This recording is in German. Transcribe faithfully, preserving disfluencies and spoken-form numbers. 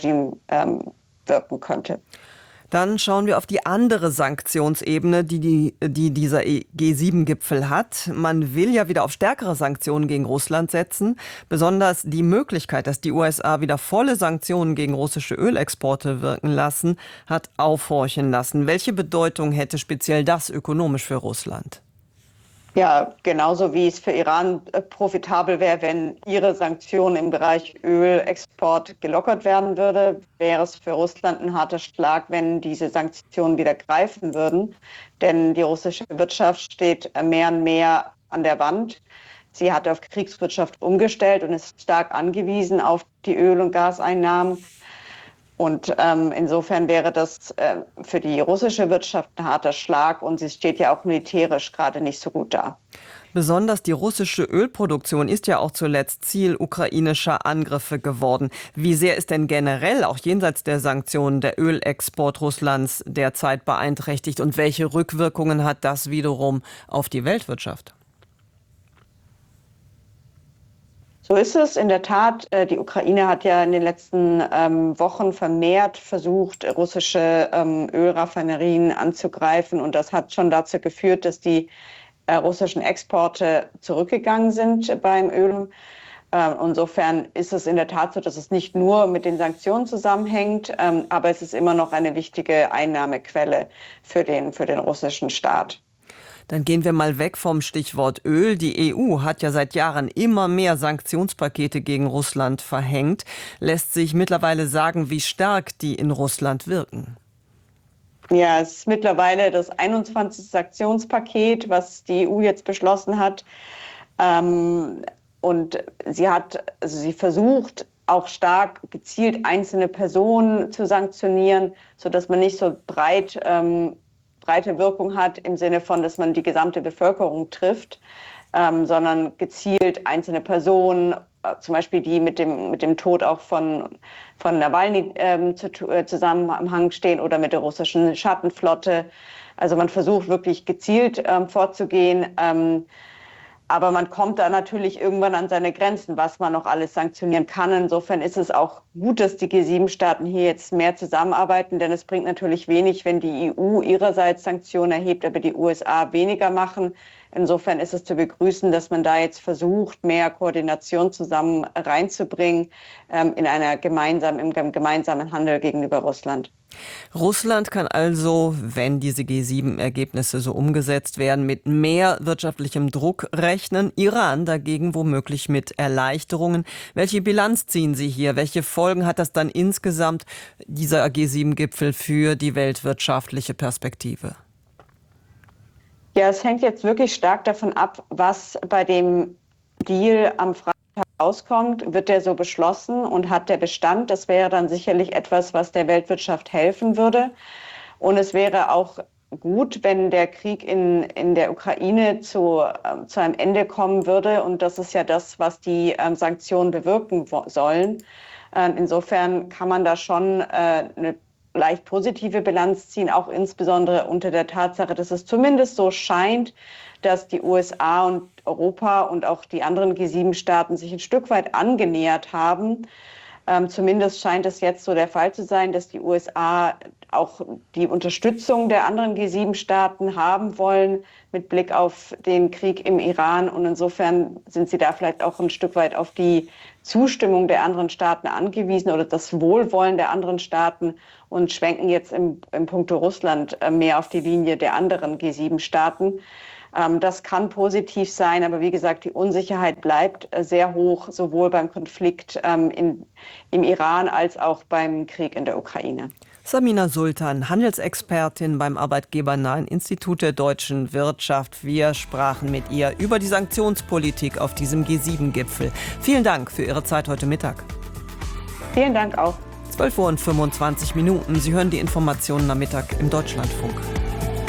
Regime ähm, wirken könnte. Dann schauen wir auf die andere Sanktionsebene, die, die, die dieser G sieben Gipfel hat. Man will ja wieder auf stärkere Sanktionen gegen Russland setzen. Besonders die Möglichkeit, dass die U S A wieder volle Sanktionen gegen russische Ölexporte wirken lassen, hat aufhorchen lassen. Welche Bedeutung hätte speziell das ökonomisch für Russland? Ja, genauso wie es für Iran profitabel wäre, wenn ihre Sanktionen im Bereich Ölexport gelockert werden würde, wäre es für Russland ein harter Schlag, wenn diese Sanktionen wieder greifen würden. Denn die russische Wirtschaft steht mehr und mehr an der Wand. Sie hat auf Kriegswirtschaft umgestellt und ist stark angewiesen auf die Öl- und Gaseinnahmen. Und ähm, insofern wäre das äh, für die russische Wirtschaft ein harter Schlag und sie steht ja auch militärisch gerade nicht so gut da. Besonders die russische Ölproduktion ist ja auch zuletzt Ziel ukrainischer Angriffe geworden. Wie sehr ist denn generell, auch jenseits der Sanktionen, der Ölexport Russlands derzeit beeinträchtigt und welche Rückwirkungen hat das wiederum auf die Weltwirtschaft? So ist es in der Tat. Die Ukraine hat ja in den letzten ähm, Wochen vermehrt versucht, russische ähm, Ölraffinerien anzugreifen. Und das hat schon dazu geführt, dass die äh, russischen Exporte zurückgegangen sind beim Öl. Äh, insofern ist es in der Tat so, dass es nicht nur mit den Sanktionen zusammenhängt, ähm, aber es ist immer noch eine wichtige Einnahmequelle für den, für den russischen Staat. Dann gehen wir mal weg vom Stichwort Öl. Die E U hat ja seit Jahren immer mehr Sanktionspakete gegen Russland verhängt. Lässt sich mittlerweile sagen, wie stark die in Russland wirken? Ja, es ist mittlerweile das einundzwanzigste Sanktionspaket, was die E U jetzt beschlossen hat. Ähm, und sie hat, also sie versucht auch stark gezielt einzelne Personen zu sanktionieren, sodass man nicht so breit ähm, breite Wirkung hat im Sinne von, dass man die gesamte Bevölkerung trifft, ähm, sondern gezielt einzelne Personen, äh, zum Beispiel die mit dem, mit dem Tod auch von, von Nawalny ähm, zu, äh, Zusammenhang stehen oder mit der russischen Schattenflotte. Also man versucht wirklich gezielt ähm, vorzugehen. Ähm, Aber man kommt da natürlich irgendwann an seine Grenzen, was man noch alles sanktionieren kann. Insofern ist es auch gut, dass die G sieben Staaten hier jetzt mehr zusammenarbeiten, denn es bringt natürlich wenig, wenn die E U ihrerseits Sanktionen erhebt, aber die U S A weniger machen. Insofern ist es zu begrüßen, dass man da jetzt versucht, mehr Koordination zusammen reinzubringen ähm, in einer gemeinsamen, im gemeinsamen Handel gegenüber Russland. Russland kann also, wenn diese G sieben Ergebnisse so umgesetzt werden, mit mehr wirtschaftlichem Druck rechnen. Iran dagegen womöglich mit Erleichterungen. Welche Bilanz ziehen Sie hier? Welche Folgen hat das dann insgesamt, dieser G sieben Gipfel, für die weltwirtschaftliche Perspektive? Ja, es hängt jetzt wirklich stark davon ab, was bei dem Deal am Freitag rauskommt. Wird der so beschlossen und hat der Bestand? Das wäre dann sicherlich etwas, was der Weltwirtschaft helfen würde. Und es wäre auch gut, wenn der Krieg in, in der Ukraine zu, äh, zu einem Ende kommen würde. Und das ist ja das, was die ähm, Sanktionen bewirken sollen. Ähm, insofern kann man da schon äh, eine leicht positive Bilanz ziehen, auch insbesondere unter der Tatsache, dass es zumindest so scheint, dass die U S A und Europa und auch die anderen G sieben Staaten sich ein Stück weit angenähert haben. Ähm, zumindest scheint es jetzt so der Fall zu sein, dass die U S A auch die Unterstützung der anderen G sieben Staaten haben wollen mit Blick auf den Krieg im Iran. Und insofern sind sie da vielleicht auch ein Stück weit auf die Zustimmung der anderen Staaten angewiesen oder das Wohlwollen der anderen Staaten und schwenken jetzt im, im Punkto Russland mehr auf die Linie der anderen G sieben Staaten. Das kann positiv sein, aber wie gesagt, die Unsicherheit bleibt sehr hoch, sowohl beim Konflikt in, im Iran als auch beim Krieg in der Ukraine. Samina Sultan, Handelsexpertin beim Arbeitgebernahen Institut der deutschen Wirtschaft. Wir sprachen mit ihr über die Sanktionspolitik auf diesem G sieben Gipfel. Vielen Dank für Ihre Zeit heute Mittag. Vielen Dank auch. zwölf Uhr und fünfundzwanzig Minuten. Sie hören die Informationen am Mittag im Deutschlandfunk.